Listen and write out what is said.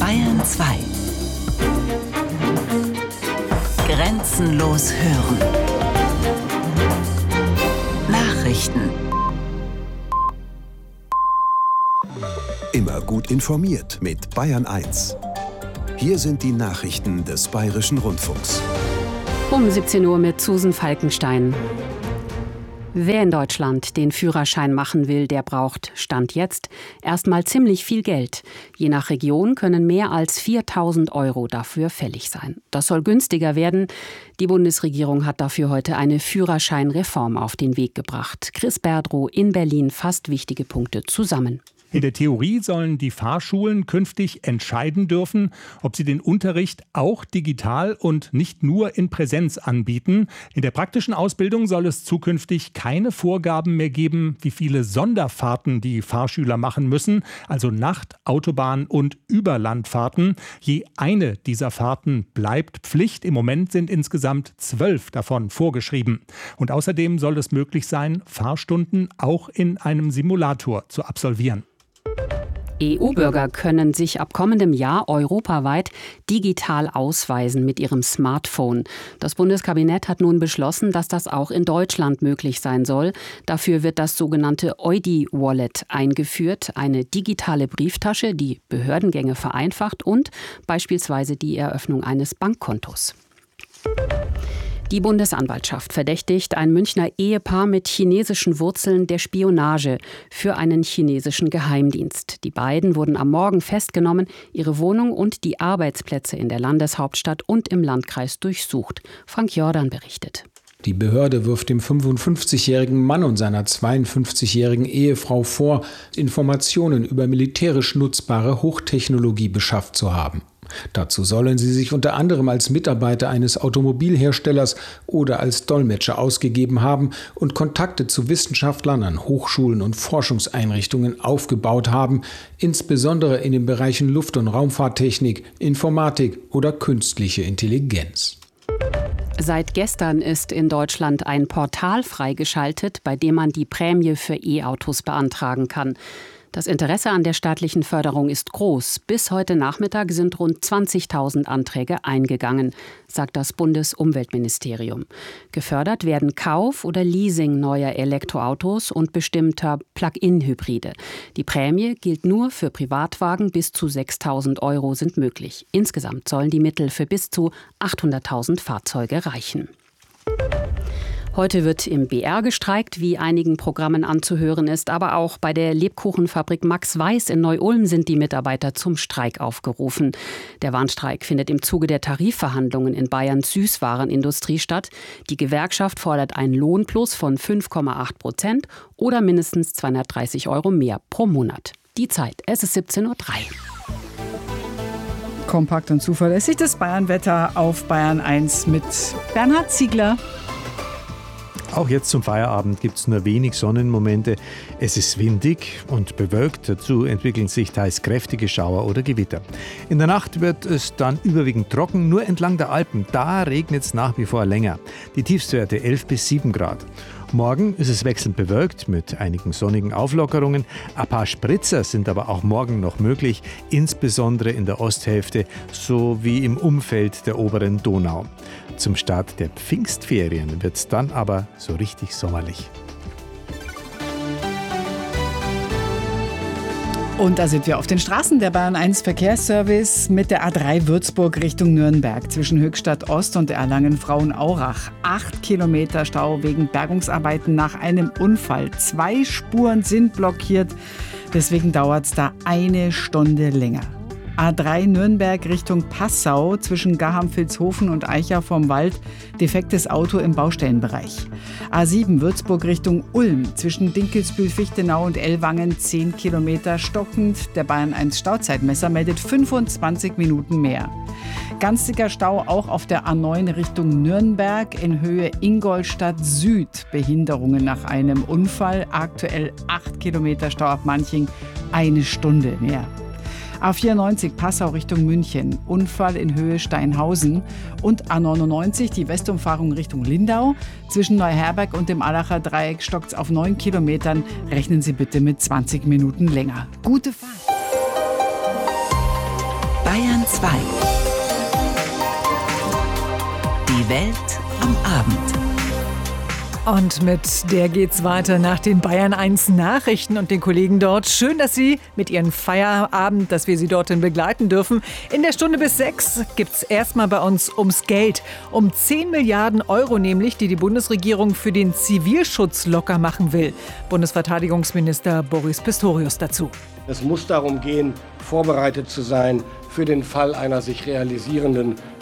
Bayern 2. Grenzenlos hören. Nachrichten. Immer gut informiert mit Bayern 1. Hier sind die Nachrichten des Bayerischen Rundfunks. Um 17 Uhr mit Susan Falkenstein. Wer in Deutschland den Führerschein machen will, der braucht, Stand jetzt, erstmal ziemlich viel Geld. Je nach Region können mehr als 4.000 € dafür fällig sein. Das soll günstiger werden. Die Bundesregierung hat dafür heute eine Führerscheinreform auf den Weg gebracht. Chris Berdrow in Berlin fasst wichtige Punkte zusammen. In der Theorie sollen die Fahrschulen künftig entscheiden dürfen, ob sie den Unterricht auch digital und nicht nur in Präsenz anbieten. In der praktischen Ausbildung soll es zukünftig keine Vorgaben mehr geben, wie viele Sonderfahrten die Fahrschüler machen müssen, also Nacht-, Autobahn- und Überlandfahrten. Je eine dieser Fahrten bleibt Pflicht. Im Moment sind insgesamt 12 davon vorgeschrieben. Und außerdem soll es möglich sein, Fahrstunden auch in einem Simulator zu absolvieren. EU-Bürger können sich ab kommendem Jahr europaweit digital ausweisen mit ihrem Smartphone. Das Bundeskabinett hat nun beschlossen, dass das auch in Deutschland möglich sein soll. Dafür wird das sogenannte EUDI-Wallet eingeführt, eine digitale Brieftasche, die Behördengänge vereinfacht und beispielsweise die Eröffnung eines Bankkontos. Die Bundesanwaltschaft verdächtigt ein Münchner Ehepaar mit chinesischen Wurzeln der Spionage für einen chinesischen Geheimdienst. Die beiden wurden am Morgen festgenommen, ihre Wohnung und die Arbeitsplätze in der Landeshauptstadt und im Landkreis durchsucht. Frank Jordan berichtet. Die Behörde wirft dem 55-jährigen Mann und seiner 52-jährigen Ehefrau vor, Informationen über militärisch nutzbare Hochtechnologie beschafft zu haben. Dazu sollen sie sich unter anderem als Mitarbeiter eines Automobilherstellers oder als Dolmetscher ausgegeben haben und Kontakte zu Wissenschaftlern an Hochschulen und Forschungseinrichtungen aufgebaut haben, insbesondere in den Bereichen Luft- und Raumfahrttechnik, Informatik oder künstliche Intelligenz. Seit gestern ist in Deutschland ein Portal freigeschaltet, bei dem man die Prämie für E-Autos beantragen kann. Das Interesse an der staatlichen Förderung ist groß. Bis heute Nachmittag sind rund 20.000 Anträge eingegangen, sagt das Bundesumweltministerium. Gefördert werden Kauf oder Leasing neuer Elektroautos und bestimmter Plug-in-Hybride. Die Prämie gilt nur für Privatwagen, bis zu 6.000 € sind möglich. Insgesamt sollen die Mittel für bis zu 800.000 Fahrzeuge reichen. Heute wird im BR gestreikt, wie einigen Programmen anzuhören ist. Aber auch bei der Lebkuchenfabrik Max Weiß in Neu-Ulm sind die Mitarbeiter zum Streik aufgerufen. Der Warnstreik findet im Zuge der Tarifverhandlungen in Bayerns Süßwarenindustrie statt. Die Gewerkschaft fordert einen Lohnplus von 5,8% oder mindestens 230 € mehr pro Monat. Die Zeit, es ist 17:03 Uhr. Kompakt und zuverlässig das Bayernwetter auf Bayern 1 mit Bernhard Ziegler. Auch jetzt zum Feierabend gibt es nur wenig Sonnenmomente. Es ist windig und bewölkt. Dazu entwickeln sich teils kräftige Schauer oder Gewitter. In der Nacht wird es dann überwiegend trocken. Nur entlang der Alpen, da regnet es nach wie vor länger. Die Tiefstwerte 11 bis 7 Grad. Morgen ist es wechselnd bewölkt mit einigen sonnigen Auflockerungen. Ein paar Spritzer sind aber auch morgen noch möglich, insbesondere in der Osthälfte sowie im Umfeld der oberen Donau. Zum Start der Pfingstferien wird es dann aber so richtig sommerlich. Und da sind wir auf den Straßen. Der Bayern 1 Verkehrsservice mit der A3 Würzburg Richtung Nürnberg zwischen Höchstadt Ost und Erlangen-Frauenaurach. 8 Kilometer Stau wegen Bergungsarbeiten nach einem Unfall. 2 Spuren sind blockiert. Deswegen dauert es da 1 Stunde länger. A3 Nürnberg Richtung Passau zwischen Gaham-Vilshofen und Eichau vom Wald. Defektes Auto im Baustellenbereich. A7 Würzburg Richtung Ulm zwischen Dinkelsbühl-Fichtenau und Ellwangen 10 Kilometer stockend. Der Bayern 1 Stauzeitmesser meldet 25 Minuten mehr. Ganz dicker Stau auch auf der A9 Richtung Nürnberg in Höhe Ingolstadt Süd. Behinderungen nach einem Unfall. Aktuell 8 Kilometer Stau ab Manching, 1 Stunde mehr. A94 Passau Richtung München, Unfall in Höhe Steinhausen. Und A99 die Westumfahrung Richtung Lindau. Zwischen Neuherberg und dem Allacher Dreieck stockt's auf 9 Kilometern. Rechnen Sie bitte mit 20 Minuten länger. Gute Fahrt! Bayern 2. Die Welt am Abend. Und mit der geht's weiter nach den Bayern 1 Nachrichten und den Kollegen dort. Schön, dass Sie mit Ihrem Feierabend, dass wir Sie dorthin begleiten dürfen. In der Stunde bis 6 gibt's erstmal bei uns ums Geld. Um 10 Milliarden Euro nämlich, die die Bundesregierung für den Zivilschutz locker machen will. Bundesverteidigungsminister Boris Pistorius dazu. Es muss darum gehen, vorbereitet zu sein für den Fall einer sich realisierenden